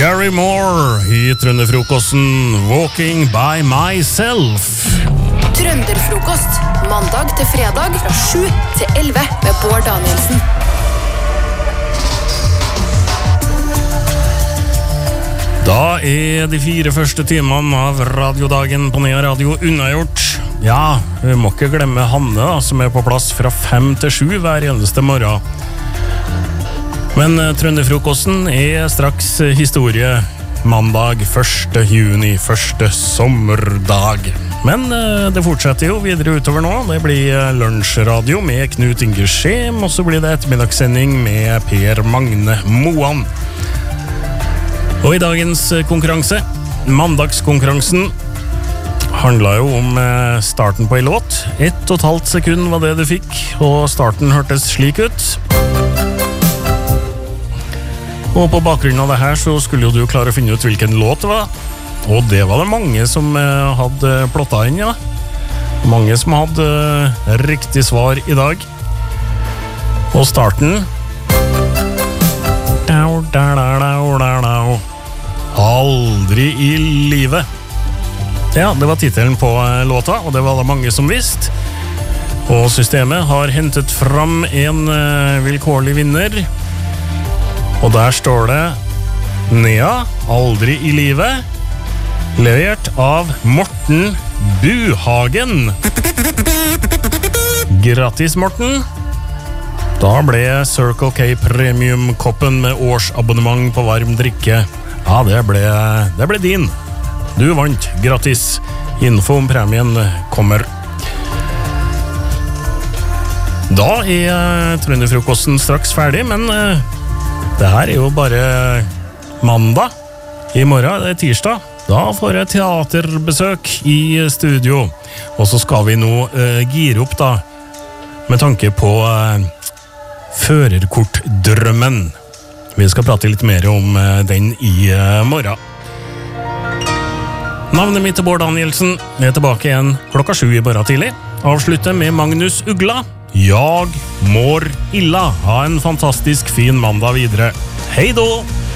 Gary Moore i Trønderfrokosten Walking by Myself. Trønderfrokost, mandag til fredag fra 7 til 11 med Bård Danielsen. Da de 4 første timene av radiodagen på Nea Radio unnagjort. Ja, vi må ikke glemme Hanne da, som på plass fra 5 til 7 hver eneste morgen. Men Trønderfrokosten straks historie mandag 1. juni, første sommerdag. Men det fortsetter jo videre utover nå. Det blir lunsjradio med Knut Inge Skjem, og så blir det ettermiddagssending med Per Magne Moan. Og i dagens konkurranse, mandagskonkurransen, handlet jo om starten på en låt. 1,5 sekund var det du fikk, og starten hørtes slik ut. Og på bakgrunn av det her så skulle jo du klare å finne ut hvilken låt det var. Og det var det mange som hadde plottet inn, ja. Mange som hadde riktig svar i dag. Og starten Aldri i livet. Ja, det var titelen på låta, og det var det mange som visste. Og systemet har hentet fram en vilkårlig vinner. Og der står det Nea, aldri i livet, levert av Morten Buhagen. Grattis, Morten. Da ble Circle K Premium-koppen med årsabonnement på varm drikke. Ja, det ble din. Du vant. Grattis. Info om premien kommer. Da Trønderfrokosten straks ferdig, men det her jo bare mandag. I morgen det tirsdag. Da får jeg teaterbesøk i studio. Og så skal vi nå gire opp da, med tanke på førerkortdrømmen. Vi skal prate litt mer om den i morgen. Navnet mitt Bård Danielsen. Jeg tilbake igjen klokka 7 i morgen tidlig. Avslutte med Magnus Ugla. Jag mår illa. Ha en fantastisk fin mandag videre. Hei då!